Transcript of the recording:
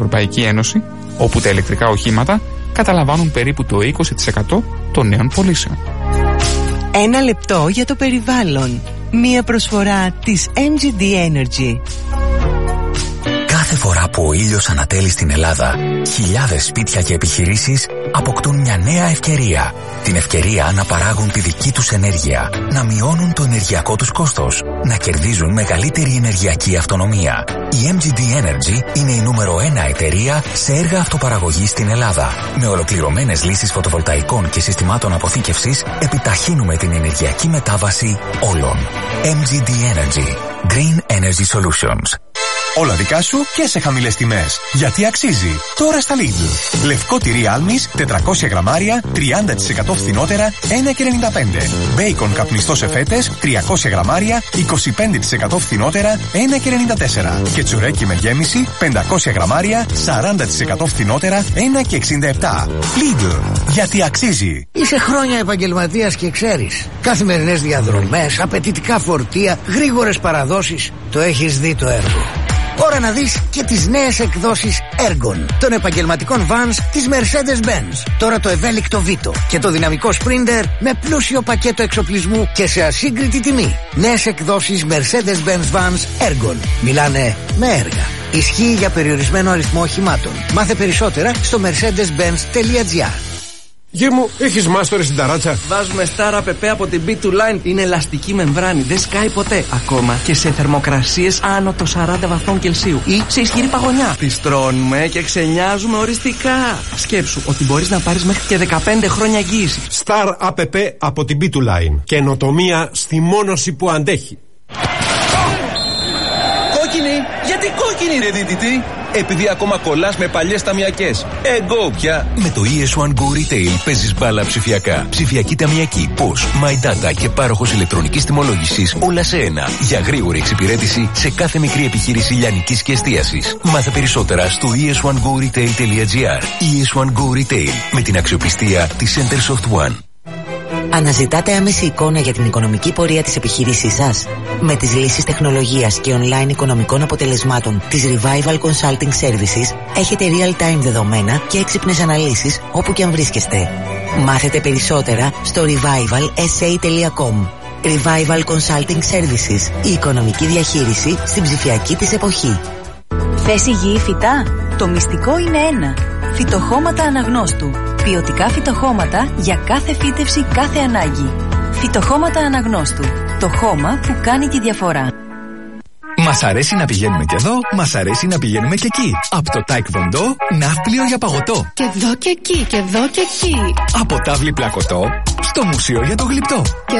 Ευρωπαϊκή Ένωση, όπου τα ηλεκτρικά οχήματα καταλαμβάνουν περίπου το 20% των νέων πωλήσεων. Ένα λεπτό για το περιβάλλον. Μία προσφορά της MGD Energy. Κάθε φορά που ο ήλιος ανατέλει στην Ελλάδα, χιλιάδες σπίτια και επιχειρήσεις αποκτούν μια νέα ευκαιρία. Την ευκαιρία να παράγουν τη δική τους ενέργεια, να μειώνουν το ενεργειακό τους κόστος, να κερδίζουν μεγαλύτερη ενεργειακή αυτονομία. Η MGD Energy είναι η νούμερο 1 εταιρεία σε έργα αυτοπαραγωγής στην Ελλάδα. Με ολοκληρωμένες λύσεις φωτοβολταϊκών και συστημάτων αποθήκευσης, επιταχύνουμε την ενεργειακή μετάβαση όλων. MGD Energy. Green Energy Solutions. Όλα δικά σου και σε χαμηλές τιμές. Γιατί αξίζει. Τώρα στα Lidl. Λευκό τυρί άλμης, 400 γραμμάρια, 30% φθηνότερα, 1,95. Μπέικον καπνιστό σε φέτες, 300 γραμμάρια, 25% φθηνότερα, 1,94. Και τσουρέκι με γέμιση, 500 γραμμάρια, 40% φθηνότερα, 1,67. Lidl. Γιατί αξίζει. Είσαι χρόνια επαγγελματίας και ξέρεις. Καθημερινές διαδρομές, απαιτητικά φορτία, γρήγορες παραδόσεις. Το έχεις δει το έργο. Ώρα να δεις και τις νέες εκδόσεις Ergon των επαγγελματικών vans της Mercedes-Benz. Τώρα το ευέλικτο Vito και το δυναμικό Sprinter με πλούσιο πακέτο εξοπλισμού και σε ασύγκριτη τιμή. Νέες εκδόσεις Mercedes-Benz Vans Ergon. Μιλάνε με έργα. Ισχύει για περιορισμένο αριθμό οχημάτων. Μάθε περισσότερα στο mercedes-benz.gr. Γε μου, έχεις μάστορες στην ταράτσα. Βάζουμε Star APP από την B2Line. Είναι ελαστική μεμβράνη, δεν σκάει ποτέ. Ακόμα και σε θερμοκρασίες άνω των 40 βαθμών Κελσίου ή σε ισχυρή παγωνιά. Τις τρώνουμε και ξενιάζουμε οριστικά. Σκέψου ότι μπορείς να πάρεις μέχρι και 15 χρόνια εγγύηση. Star APP από την B2Line. Καινοτομία στη μόνωση που αντέχει. Κόκκινη! Γιατί κόκκινη ρε δίτητη? Επειδή ακόμα κολλάς με παλιές ταμιακές. Εγώ πια. Με το ES1 Go Retail παίζεις μπάλα ψηφιακά. Ψηφιακή ταμιακή, POS, My Data και πάροχος ηλεκτρονικής τιμολόγησης, όλα σε ένα. Για γρήγορη εξυπηρέτηση σε κάθε μικρή επιχείρηση λιανικής και εστίασης. Μάθε περισσότερα στο es1goretail.gr. ES1 Go Retail, με την αξιοπιστία της Centersoft One. Αναζητάτε άμεση εικόνα για την οικονομική πορεία της επιχείρησής σας? Με τις λύσεις τεχνολογίας και online οικονομικών αποτελεσμάτων της Revival Consulting Services έχετε real-time δεδομένα και έξυπνες αναλύσεις όπου και αν βρίσκεστε. Μάθετε περισσότερα στο revivalsa.com. Revival Consulting Services. Η οικονομική διαχείριση στην ψηφιακή της εποχή. Θες υγιή φυτά? Το μυστικό είναι ένα. Φυτοχώματα Αναγνώστου. Ποιοτικά φυτοχώματα για κάθε φύτευση, κάθε ανάγκη. Φυτοχώματα Αναγνώστου. Το χώμα που κάνει τη διαφορά. Μας αρέσει να πηγαίνουμε και εδώ, μας αρέσει να πηγαίνουμε και εκεί. Από το Taekwondo, ναύπλιο για παγωτό. Και εδώ και εκεί, και εδώ και εκεί. Από τάβλη πλακωτό, στο μουσείο για το γλυπτό.